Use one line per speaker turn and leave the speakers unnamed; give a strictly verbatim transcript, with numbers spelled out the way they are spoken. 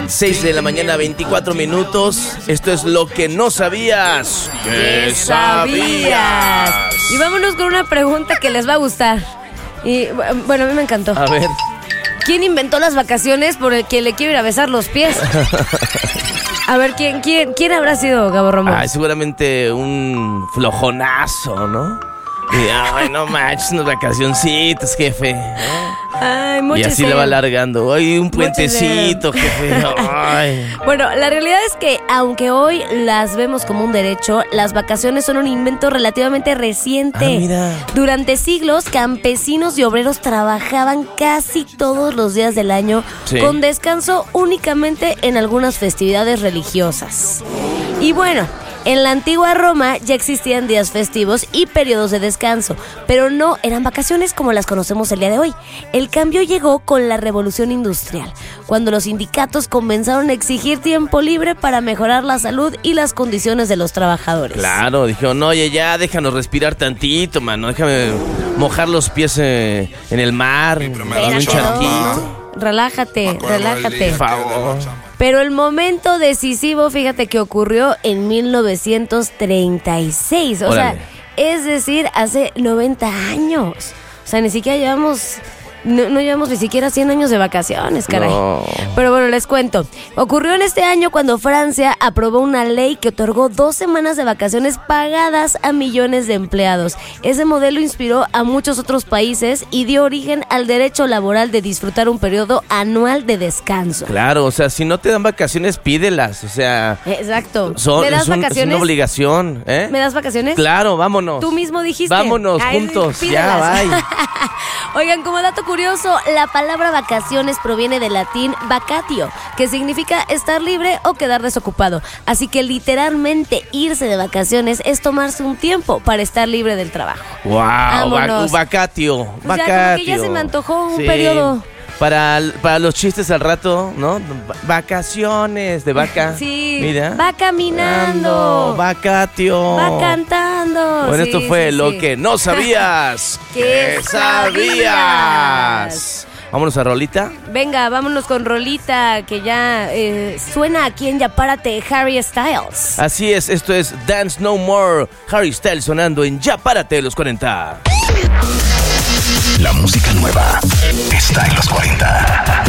seis de la mañana, veinticuatro minutos. Esto es lo que no sabías.
¿Qué sabías? Y vámonos con una pregunta que les va a gustar. Y bueno, a mí me encantó.
A ver.
¿Quién inventó las vacaciones por el que le quiere ir a besar los pies? A ver, ¿quién, quién, quién habrá sido, Gabo Román?
Ay, seguramente un flojonazo, ¿no? Y, ay, no manches, unas vacacioncitas, jefe.
Ay,
y así le va alargando. Ay, un puentecito, jefe. Ay.
Bueno, la realidad es que aunque hoy las vemos como un derecho, las vacaciones son un invento relativamente reciente.
Ah, mira.
Durante siglos, campesinos y obreros trabajaban casi todos los días del año, sí, con descanso únicamente en algunas festividades religiosas. Y bueno, en la antigua Roma ya existían días festivos y periodos de descanso, pero no eran vacaciones como las conocemos el día de hoy. El cambio llegó con la Revolución Industrial, cuando los sindicatos comenzaron a exigir tiempo libre para mejorar la salud y las condiciones de los trabajadores.
Claro, dijeron, oye, ya déjanos respirar tantito, mano, déjame mojar los pies eh, en el mar, en un charquito.
Relájate, relájate.
Por favor.
Pero el momento decisivo, fíjate que ocurrió en mil novecientos treinta y seis. O Órale. sea, es decir, hace noventa años. O sea, ni siquiera llevamos... No, no llevamos ni siquiera cien años de vacaciones, caray. No. Pero bueno, les cuento. Ocurrió en este año cuando Francia aprobó una ley que otorgó dos semanas de vacaciones pagadas a millones de empleados. Ese modelo inspiró a muchos otros países y dio origen al derecho laboral de disfrutar un periodo anual de descanso.
Claro, o sea, si no te dan vacaciones, pídelas. O sea...
Exacto.
Son,
¿Me das
es un,
vacaciones?
Es una obligación, ¿eh?
¿Me das vacaciones?
Claro, vámonos.
Tú mismo dijiste.
Vámonos, Ay, juntos.
Pídelas.
Ya, bye.
Oigan, como dato curioso, la palabra vacaciones proviene del latín vacatio, que significa estar libre o quedar desocupado. Así que literalmente irse de vacaciones es tomarse un tiempo para estar libre del trabajo.
¡Wow! Vac- vacatio.
Pues ya, como que ya se me antojó un
sí.
periodo.
Para, para los chistes al rato, ¿no? Vacaciones de vaca.
Sí.
Mira.
Va caminando.
Vacatio.
Va cantando.
Bueno,
sí,
esto fue
sí,
lo
sí.
que no sabías.
¿Qué
sabías? Vámonos a rolita.
Venga, vámonos con rolita que ya eh, suena aquí en Ya Párate, Harry Styles.
Así es, esto es Dance No More. Harry Styles sonando en Ya Párate de los cuarenta.
La música nueva está en los cuarenta.